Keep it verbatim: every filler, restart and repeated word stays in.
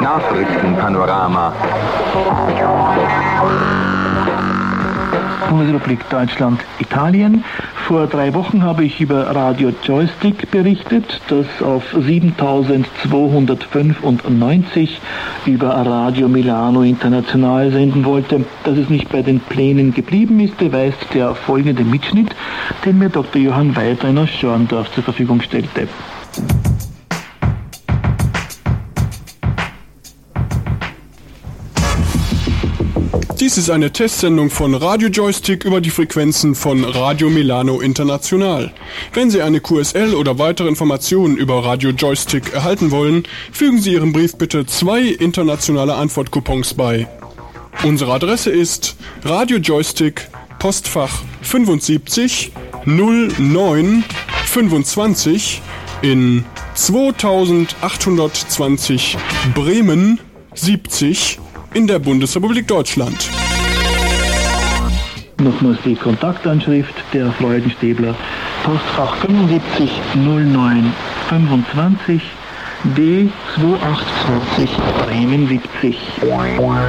Nachrichtenpanorama. Bundesrepublik Deutschland, Italien. Vor drei Wochen habe ich über Radio Joystick berichtet, das auf siebentausendzweihundertfünfundneunzig über Radio Milano International senden wollte. Dass es nicht bei den Plänen geblieben ist, beweist der folgende Mitschnitt, den mir Doktor Johann Weidrein aus Schorndorf zur Verfügung stellte. Dies ist eine Testsendung von Radio Joystick über die Frequenzen von Radio Milano International. Wenn Sie eine Q S L oder weitere Informationen über Radio Joystick erhalten wollen, fügen Sie Ihrem Brief bitte zwei internationale Antwortcoupons bei. Unsere Adresse ist Radio Joystick, Postfach fünfundsiebzig null neun fünfundzwanzig in zweitausendachthundertzwanzig Bremen siebzig in der Bundesrepublik Deutschland. Nochmals die Kontaktanschrift der Freudenstäbler. Postfach fünfundsiebzig null neun fünfundzwanzig B zweihundertzweiundzwanzig Bremen siebzig.